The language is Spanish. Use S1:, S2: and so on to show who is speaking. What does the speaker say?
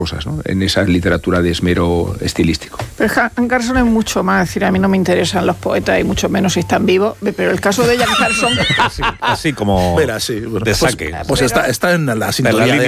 S1: cosas, ¿no? En esa literatura de esmero estilístico.
S2: Pero Jan Carlson es mucho más, es decir, a mí no me interesan los poetas y mucho menos si están vivos, pero el caso de Jan Carlson...
S3: así como
S4: Mira, sí, bueno,
S3: de saque.
S4: Pues está en la sintonía
S3: en la